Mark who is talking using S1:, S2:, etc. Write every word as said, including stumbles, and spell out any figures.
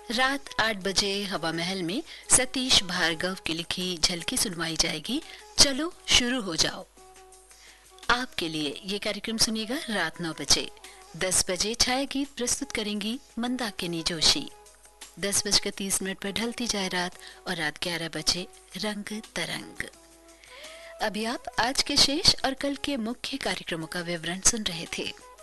S1: रात आठ बजे हवा महल में सतीश भार्गव की लिखी झलकी सुनवाई जाएगी। चलो शुरू हो जाओ। आपके लिए ये कार्यक्रम सुनिएगा रात नौ बजे। दस बजे छाया गीत प्रस्तुत करेंगी मंदाकिनी जोशी। दस बजकर तीस मिनट पर ढलती जाए रात और रात ग्यारह बजे रंग तरंग। अभी आप आज के शेष और कल के मुख्य कार्यक्रमों का विवरण सुन रहे थे।